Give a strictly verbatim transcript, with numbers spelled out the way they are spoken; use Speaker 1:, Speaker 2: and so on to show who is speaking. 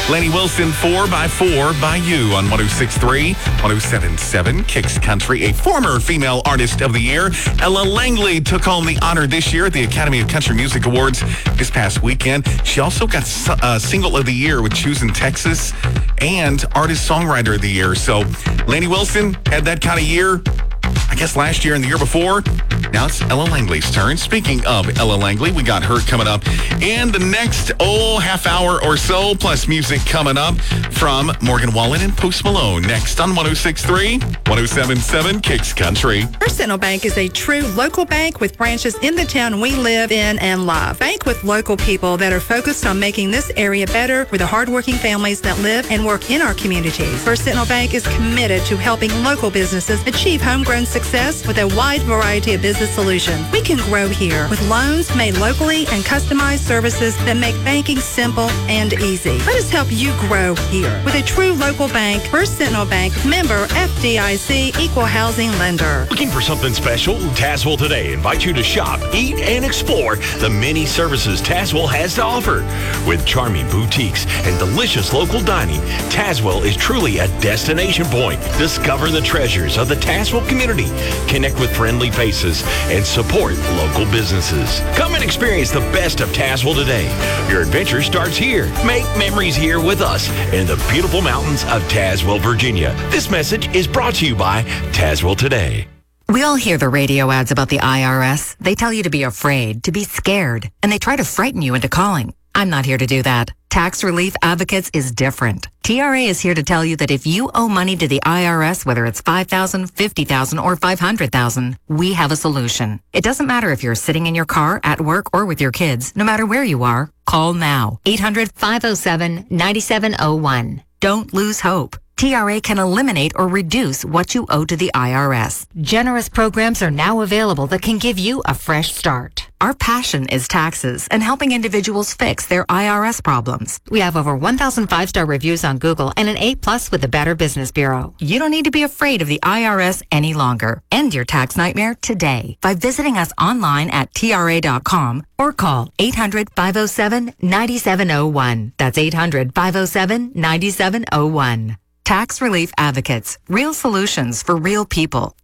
Speaker 1: Lanny Wilson, four by four by You on one oh six point three, one oh seven point seven Kicks Country. A former Female Artist of the Year, Ella Langley, took home the honor this year at the Academy of Country Music Awards this past weekend. She also got uh, Single of the Year with Choosing Texas and Artist Songwriter of the Year. So Lanny Wilson had that kind of year, I guess, last year and the year before. Now it's Ella Langley's turn. Speaking of Ella Langley, we got her coming up in the next, oh, half hour or so, plus music coming up from Morgan Wallen and Post Malone. Next on one oh six point three, one oh seven point seven Kicks Country.
Speaker 2: First Sentinel Bank is a true local bank with branches in the town we live in and love. Bank with local people that are focused on making this area better for the hardworking families that live and work in our communities. First Sentinel Bank is committed to helping local businesses achieve homegrown success with a wide variety of business solutions. We can grow here with loans made locally and customized services that make banking simple and easy. Let us help you grow here with a true local bank. First Sentinel Bank, member F D I C, equal housing lender.
Speaker 3: Looking for something special? Tazewell Today invites you to shop, eat, and explore the many services Tazewell has to offer. With charming boutiques and delicious local dining, Tazewell is truly a destination point. Discover the treasures of the Tazewell community, connect with friendly faces, and support local businesses. Come and experience the best of Tazewell today. Your adventure starts here. Make memories here with us in the beautiful mountains of Tazewell, Virginia. This message is brought to you by Tazewell Today.
Speaker 4: We all hear the radio ads about the I R S. They tell you to be afraid, to be scared, and they try to frighten you into calling. I'm not here to do that. Tax Relief Advocates is different. T R A is here to tell you that if you owe money to the I R S, whether it's five thousand dollars, fifty thousand dollars, or five hundred thousand dollars, we have a solution. It doesn't matter if you're sitting in your car, at work, or with your kids. No matter where you are, call now. eight hundred, five oh seven, nine seven oh one. Don't lose hope. T R A can eliminate or reduce what you owe to the I R S. Generous programs are now available that can give you a fresh start. Our passion is taxes and helping individuals fix their I R S problems. We have over one thousand five-star reviews on Google and an A plus with the Better Business Bureau. You don't need to be afraid of the I R S any longer. End your tax nightmare today by visiting us online at T R A dot com or call eight hundred, five oh seven, nine seven oh one. That's eight hundred, five oh seven, nine seven oh one. Tax Relief Advocates. Real solutions for real people.